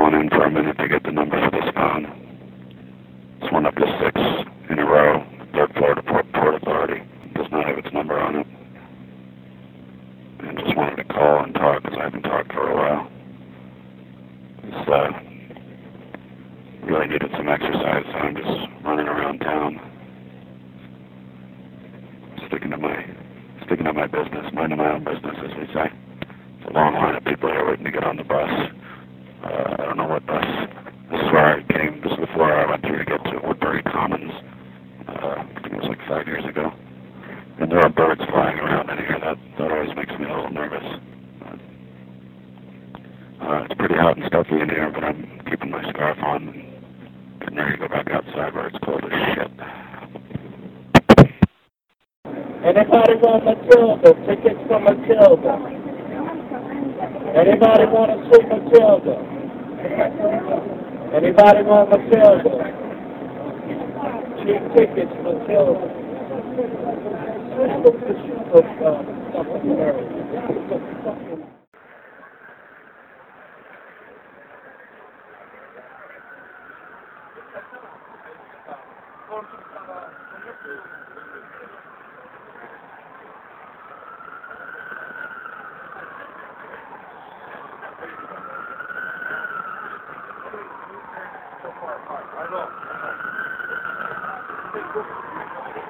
calling in for a minute to get the number for this phone. It's one up to 6 in a row. Third Florida Port Authority does not have its number on it. And just wanted to call and talk because I haven't talked for a while. It's, really needed some exercise, so I'm just running around town, sticking to my business, minding my own business, as we say. It's a long line of people here waiting to get on the bus. I don't know what bus. This is where I came. This is the floor I went through to get to Woodbury Commons. I think it was like 5 years ago. And there are birds flying around in here. That always makes me a little nervous. It's pretty hot and stuffy in here, but I'm keeping my scarf on and getting ready to go back outside where it's cold as shit. Anybody want Matilda? Tickets for Matilda. Anybody want to see Matilda? Anybody want Matilda? Cheap tickets, Matilda. I know.